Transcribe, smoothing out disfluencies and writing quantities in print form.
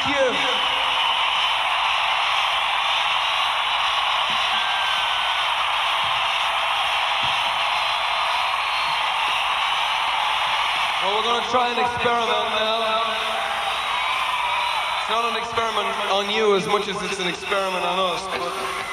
you. Well, we're going to try an experiment now. It's not an experiment on you as much as it's an experiment on us. But